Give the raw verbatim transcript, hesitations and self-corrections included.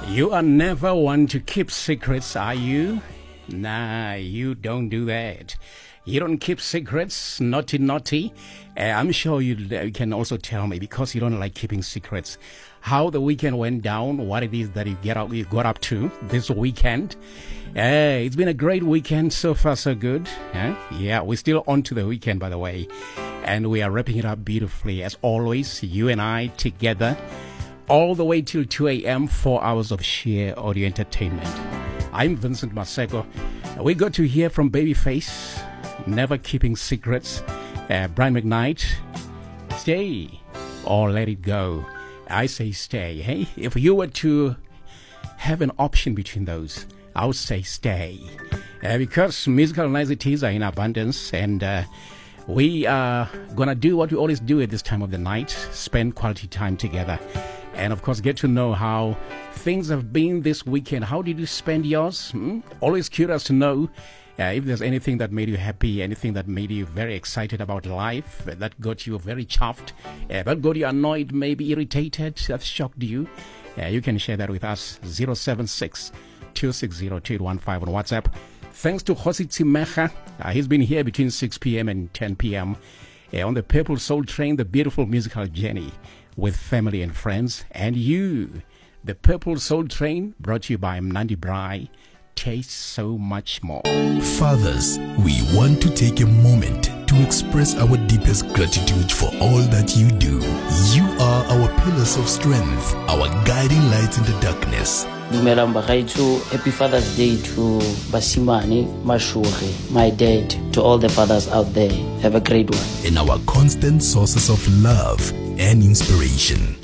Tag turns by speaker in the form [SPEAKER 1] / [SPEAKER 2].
[SPEAKER 1] You are never one to keep secrets, are you? Nah, you don't do that. You don't keep secrets, naughty, naughty. Uh, I'm sure you, uh, you can also tell me, because you don't like keeping secrets, how the weekend went down, what it is that you get up, you got up to this weekend. Uh, it's been a great weekend, so far so good. Huh? Yeah, we're still on to the weekend, by the way, and we are wrapping it up beautifully, as always, you and I together, all the way till two a.m., four hours of sheer audio entertainment. I'm Vincent Maseko. We got to hear from Babyface, Never Keeping Secrets, uh, Brian McKnight, Stay or Let It Go. I say stay. Hey, if you were to have an option between those, I would say stay. Uh, because musical niceties are in abundance, and uh, we are going to do what we always do at this time of the night, spend quality time together. And, of course, get to know how things have been this weekend. How did you spend yours? Hmm? Always curious to know uh, if there's anything that made you happy, anything that made you very excited about life, uh, that got you very chuffed, uh, that got you annoyed, maybe irritated, that shocked you. Uh, you can share that with us, zero seven six, two six zero, two eight one five on WhatsApp. Thanks to Hosi Tsimecha. Uh, he's been here between six p.m. and ten p.m. Uh, on the Purple Soul Train, the beautiful musical journey with family and friends. And you, the Purple Soul Train, brought to you by Mnandi Braai, tastes so much more.
[SPEAKER 2] Fathers, we want to take a moment to express our deepest gratitude for all that you do. You are our pillars of strength, our guiding lights in the darkness.
[SPEAKER 3] Happy Father's Day to Basimani, Mashure, my dad, to all the fathers out there. Have a great one.
[SPEAKER 2] And our constant sources of love and inspiration.